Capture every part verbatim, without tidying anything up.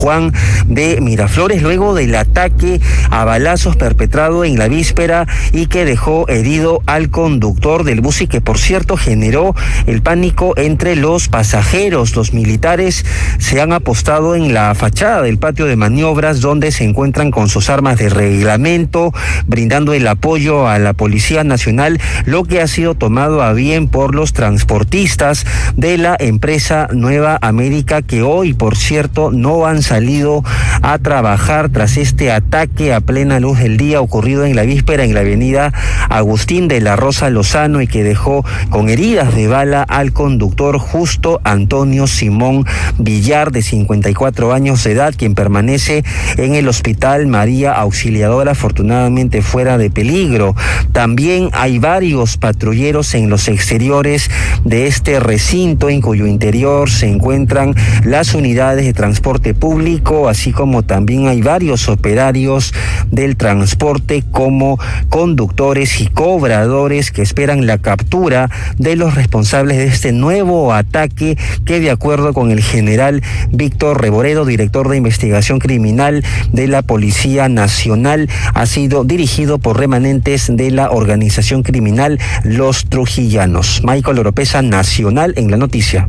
Juan de Miraflores, luego del ataque a balazos perpetrado en la víspera y que dejó herido al conductor del bus y que, por cierto, generó el pánico entre los pasajeros. Los militares se han apostado en la fachada del patio de maniobras, donde se encuentran con sus armas de reglamento, brindando el apoyo a la Policía Nacional, lo que ha sido tomado a bien por los transportistas de la empresa Nueva América, que hoy, por cierto, no han salido a trabajar tras este ataque a plena luz del día ocurrido en la víspera en la avenida Agustín de la Rosa Lozano y que dejó con heridas de bala al conductor Justo Antonio Simón Villar, de cincuenta y cuatro años de edad, quien permanece en el Hospital María Auxiliadora, afortunadamente fuera de peligro. También hay varios patrulleros en los exteriores de este recinto, en cuyo interior se encuentran las unidades de transporte público, así como también hay varios operarios del transporte como conductores y cobradores que esperan la captura de los responsables de este nuevo ataque que, de acuerdo con el general Víctor Reboredo, director de investigación criminal de la Policía Nacional, ha sido dirigido por remanentes de la organización criminal Los Trujillanos. Michael Oropesa, Nacional, en la noticia.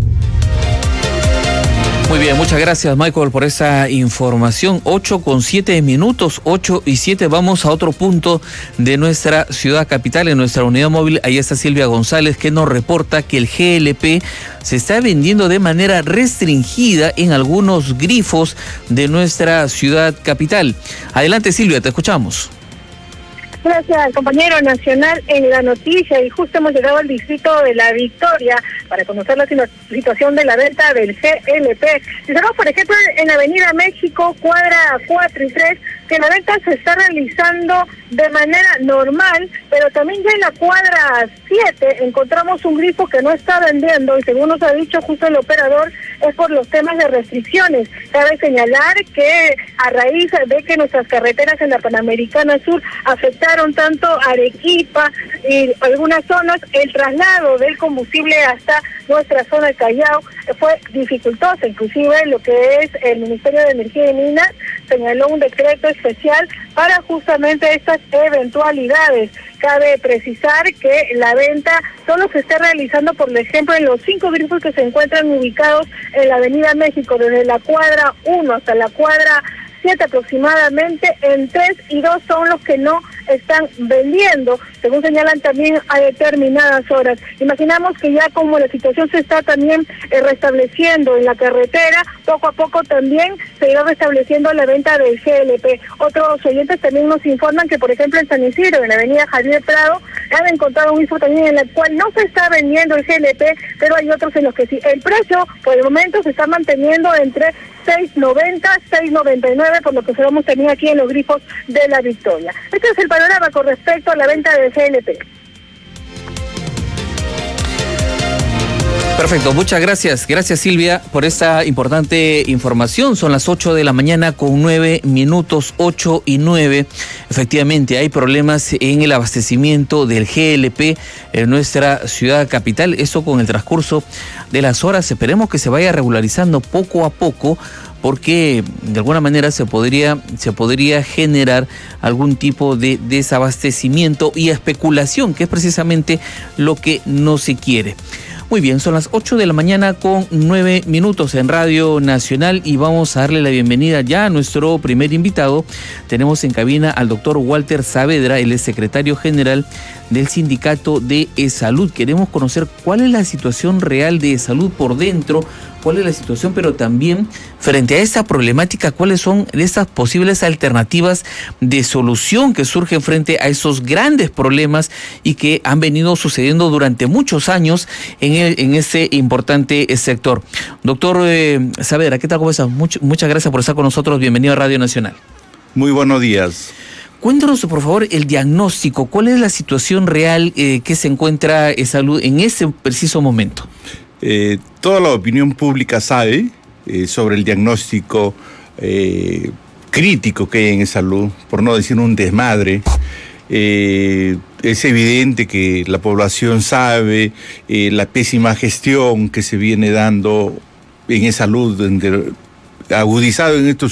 Muy bien, muchas gracias, Michael, por esa información. Ocho con siete minutos, ocho y siete. Vamos a otro punto de nuestra ciudad capital, en nuestra unidad móvil. Ahí está Silvia González, que nos reporta que el G L P se está vendiendo de manera restringida en algunos grifos de nuestra ciudad capital. Adelante, Silvia, te escuchamos. Gracias, compañero. Nacional, en la noticia, y justo hemos llegado al distrito de La Victoria para conocer la situación de la venta del G L P. Si estamos, por ejemplo, en la avenida México, cuadra cuatro y tres, que la venta se está realizando de manera normal, pero también ya en la cuadra siete encontramos un grifo que no está vendiendo, y según nos ha dicho justo el operador, es por los temas de restricciones. Cabe señalar que a raíz de que nuestras carreteras en la Panamericana Sur afectaron tanto Arequipa y algunas zonas, el traslado del combustible hasta nuestra zona de Callao fue dificultosa. Inclusive lo que es el Ministerio de Energía y Minas señaló un decreto especial para justamente estas eventualidades. Cabe precisar que la venta solo se está realizando, por ejemplo, en los cinco grifos que se encuentran ubicados en la avenida México, desde la cuadra uno hasta la cuadra siete aproximadamente. En tres y dos son los que no están vendiendo, según señalan también a determinadas horas. Imaginamos que ya como la situación se está también eh, restableciendo en la carretera, poco a poco también se irá restableciendo la venta del G L P. Otros oyentes también nos informan que, por ejemplo, en San Isidro, en la avenida Javier Prado, han encontrado un grifo también en el cual no se está vendiendo el G L P, pero hay otros en los que sí. El precio, por el momento, se está manteniendo entre seis noventa, seis noventa y nueve, por lo que se hemos tenido aquí en los grifos de La Victoria. Este es el panorama con respecto a la venta del G L P. Perfecto, muchas gracias. Gracias, Silvia, por esta importante información. Son las ocho de la mañana con nueve minutos, ocho y nueve. Efectivamente, hay problemas en el abastecimiento del G L P en nuestra ciudad capital. Eso con el transcurso de las horas. Esperemos que se vaya regularizando poco a poco, porque de alguna manera se podría, se podría generar algún tipo de desabastecimiento y especulación, que es precisamente lo que no se quiere. Muy bien, son las ocho de la mañana con nueve minutos en Radio Nacional y vamos a darle la bienvenida ya a nuestro primer invitado. Tenemos en cabina al doctor Walter Saavedra, él es secretario general del Sindicato de E-Salud. Queremos conocer cuál es la situación real de E-Salud por dentro, cuál es la situación, pero también frente a esta problemática, cuáles son estas posibles alternativas de solución que surgen frente a esos grandes problemas y que han venido sucediendo durante muchos años en, el, en ese importante sector. Doctor eh, Saavedra, ¿qué tal? ¿Cómo estás? Much, muchas gracias por estar con nosotros. Bienvenido a Radio Nacional. Muy buenos días. Cuéntanos, por favor, el diagnóstico. ¿Cuál es la situación real eh, que se encuentra E-Salud en ese preciso momento? Eh, toda la opinión pública sabe eh, sobre el diagnóstico eh, crítico que hay en E-Salud, por no decir un desmadre. Eh, es evidente que la población sabe eh, la pésima gestión que se viene dando en E-Salud agudizado en estos